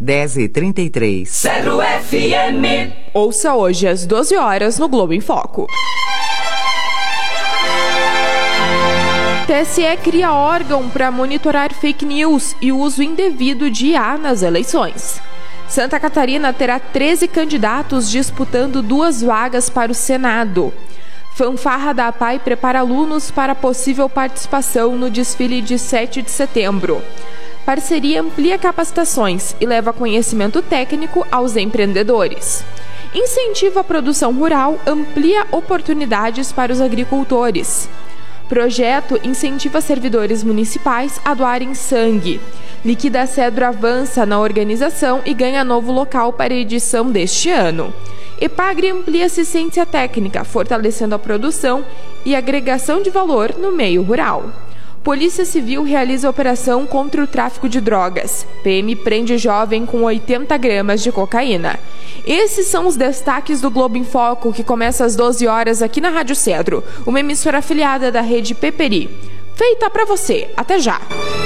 10h33. Cedro FM. Ouça hoje às 12 horas no Globo em Foco. TSE cria órgão para monitorar fake news e uso indevido de IA nas eleições. Santa Catarina terá 13 candidatos disputando 2 vagas para o Senado. Fanfarra da APAI prepara alunos para possível participação no desfile de 7 de setembro. Parceria amplia capacitações e leva conhecimento técnico aos empreendedores. Incentiva a produção rural, amplia oportunidades para os agricultores. Projeto incentiva servidores municipais a doarem sangue. Liquida Cedro avança na organização e ganha novo local para a edição deste ano. EPAGRE amplia assistência técnica, fortalecendo a produção e agregação de valor no meio rural. Polícia Civil realiza operação contra o tráfico de drogas. PM prende jovem com 80 gramas de cocaína. Esses são os destaques do Globo em Foco, que começa às 12 horas aqui na Rádio Cedro, uma emissora afiliada da rede Peperi. Feita pra você. Até já!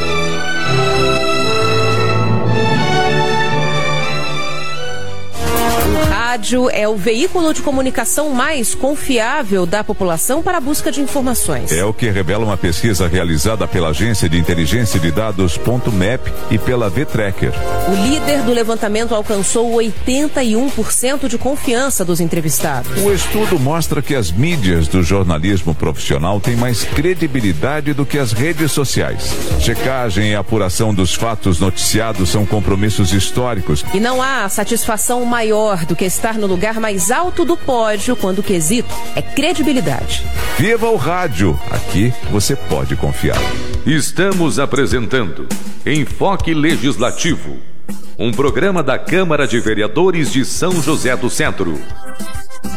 O rádio é o veículo de comunicação mais confiável da população para a busca de informações. É o que revela uma pesquisa realizada pela agência de inteligência de dados .map e pela V-Tracker. O líder do levantamento alcançou 81% de confiança dos entrevistados. O estudo mostra que as mídias do jornalismo profissional têm mais credibilidade do que as redes sociais. Checagem e apuração dos fatos noticiados são compromissos históricos. E não há satisfação maior do que estar no lugar mais alto do pódio quando o quesito é credibilidade. Viva o rádio! Aqui você pode confiar. Estamos apresentando Enfoque Legislativo, um programa da Câmara de Vereadores de São José do Centro.